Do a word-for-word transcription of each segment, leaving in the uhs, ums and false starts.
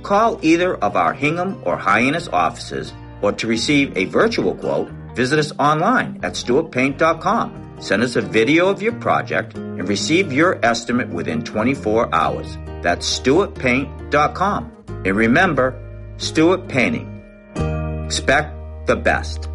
call either of our Hingham or Hyannis offices, or to receive a virtual quote, visit us online at stewart paint dot com. Send us a video of your project and receive your estimate within twenty-four hours. That's stewart paint dot com. And remember, Stewart Painting. Expect the best.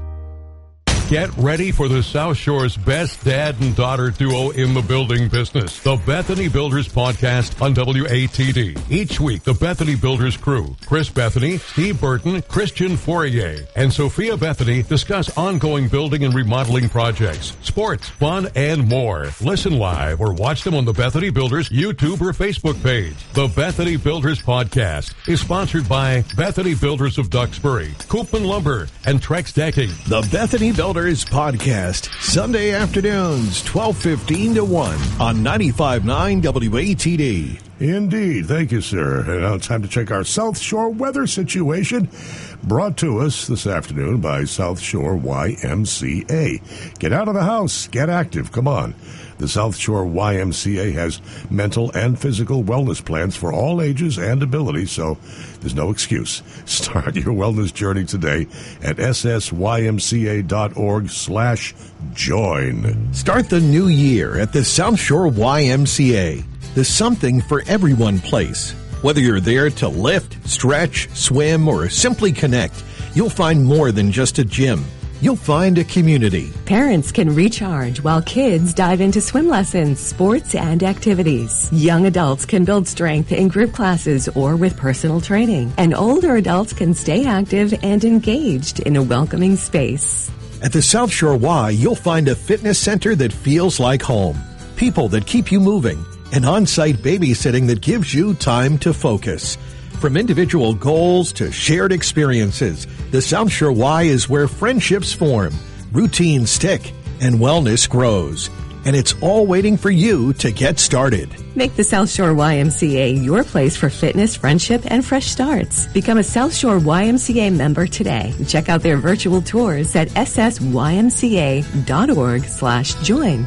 Get ready for the South Shore's best dad and daughter duo in the building business. The Bethany Builders Podcast on W A T D. Each week, the Bethany Builders crew, Chris Bethany, Steve Burton, Christian Fourier, and Sophia Bethany discuss ongoing building and remodeling projects, sports, fun, and more. Listen live or watch them on the Bethany Builders YouTube or Facebook page. The Bethany Builders Podcast is sponsored by Bethany Builders of Duxbury, Koopman Lumber, and Trex Decking. The Bethany Builders Podcast, Sunday afternoons, twelve fifteen to one on ninety-five point nine W A T D. Indeed. Thank you, sir. And now it's time to check our South Shore weather situation, brought to us this afternoon by South Shore Y M C A. Get out of the house. Get active. Come on. The South Shore Y M C A has mental and physical wellness plans for all ages and abilities, so there's no excuse. Start your wellness journey today at s s y m c a dot org slash join. Start the new year at the South Shore Y M C A, the something for everyone place. Whether you're there to lift, stretch, swim, or simply connect, you'll find more than just a gym. You'll find a community. Parents can recharge while kids dive into swim lessons, sports, and activities. Young adults can build strength in group classes or with personal training. And older adults can stay active and engaged in a welcoming space. At the South Shore Y, you'll find a fitness center that feels like home, people that keep you moving, and on-site babysitting that gives you time to focus. From individual goals to shared experiences, the South Shore Y is where friendships form, routines stick, and wellness grows. And it's all waiting for you to get started. Make the South Shore Y M C A your place for fitness, friendship, and fresh starts. Become a South Shore Y M C A member today. Check out their virtual tours at s s y m c a dot org slash join.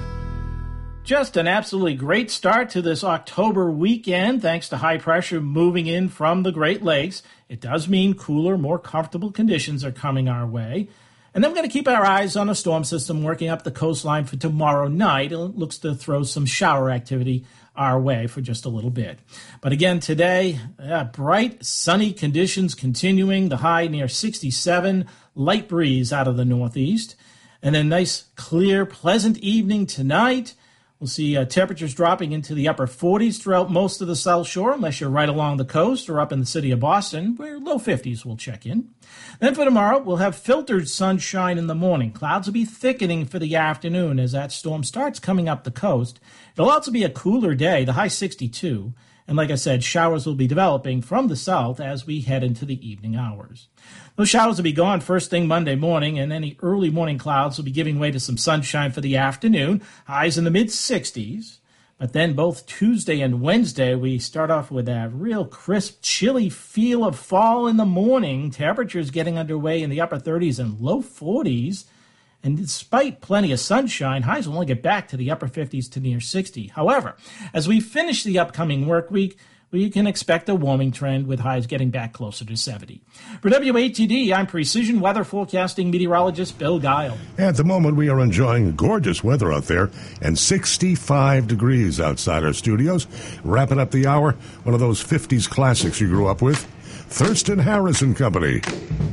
Just an absolutely great start to this October weekend, thanks to high pressure moving in from the Great Lakes. It does mean cooler, more comfortable conditions are coming our way. And then we're going to keep our eyes on a storm system working up the coastline for tomorrow night. It looks to throw some shower activity our way for just a little bit. But again, today, uh, bright, sunny conditions continuing, the high near sixty-seven, light breeze out of the northeast. And then nice, clear, pleasant evening tonight. We'll see uh, temperatures dropping into the upper forties throughout most of the South Shore, unless you're right along the coast or up in the city of Boston, where low fifties will check in. Then for tomorrow, we'll have filtered sunshine in the morning. Clouds will be thickening for the afternoon as that storm starts coming up the coast. It'll also be a cooler day, the high sixty-two. And like I said, showers will be developing from the south as we head into the evening hours. Those showers will be gone first thing Monday morning, and any early morning clouds will be giving way to some sunshine for the afternoon, highs in the mid-sixties. But then both Tuesday and Wednesday, we start off with that real crisp, chilly feel of fall in the morning. Temperatures getting underway in the upper thirties and low forties. And despite plenty of sunshine, highs will only get back to the upper fifties to near sixty. However, as we finish the upcoming work week, we can expect a warming trend with highs getting back closer to seventy. For W A T D, I'm Precision Weather Forecasting Meteorologist Bill Guile. At the moment, we are enjoying gorgeous weather out there and sixty-five degrees outside our studios. Wrapping up the hour, one of those fifties classics you grew up with, Thurston Harris and Company.